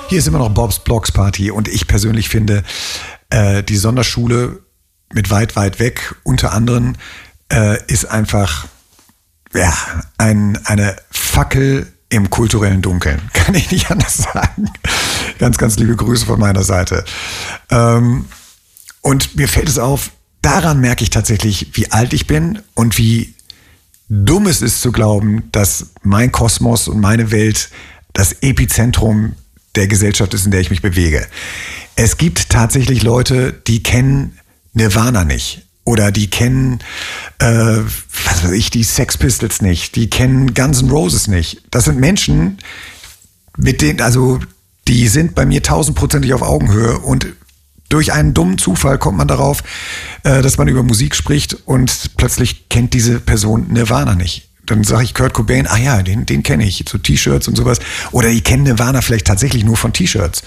Hier ist immer noch Bob's Blocks Party und ich persönlich finde, die Sonderschule mit weit, weit weg, unter anderem, ist einfach eine Fackel im kulturellen Dunkeln. Kann ich nicht anders sagen. Ganz, ganz liebe Grüße von meiner Seite. Und mir fällt es auf, daran merke ich tatsächlich, wie alt ich bin und wie dumm es ist zu glauben, dass mein Kosmos und meine Welt das Epizentrum der Gesellschaft ist, in der ich mich bewege. Es gibt tatsächlich Leute, die kennen Nirvana nicht. Oder die kennen, die Sex Pistols nicht. Die kennen Guns N' Roses nicht. Das sind Menschen, mit denen, die sind bei mir 1000%ig auf Augenhöhe. Und durch einen dummen Zufall kommt man darauf, dass man über Musik spricht und plötzlich kennt diese Person Nirvana nicht. Dann sage ich Kurt Cobain, den kenne ich, so T-Shirts und sowas. Oder die kennen Nirvana vielleicht tatsächlich nur von T-Shirts.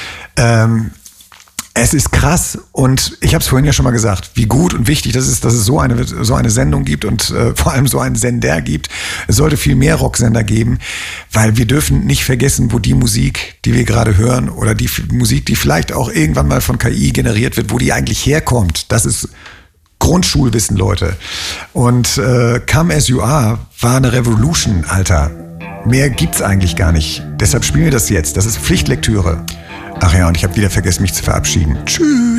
Es ist krass und ich habe es vorhin ja schon mal gesagt, wie gut und wichtig das ist, dass es so eine Sendung gibt und vor allem so einen Sender gibt. Es sollte viel mehr Rocksender geben, weil wir dürfen nicht vergessen, wo die Musik, die wir gerade hören oder die Musik, die vielleicht auch irgendwann mal von KI generiert wird, wo die eigentlich herkommt. Das ist Grundschulwissen, Leute. Und Come As You Are war eine Revolution, Alter. Mehr gibt's eigentlich gar nicht. Deshalb spielen wir das jetzt. Das ist Pflichtlektüre. Ach ja, und ich habe wieder vergessen, mich zu verabschieden. Tschüss.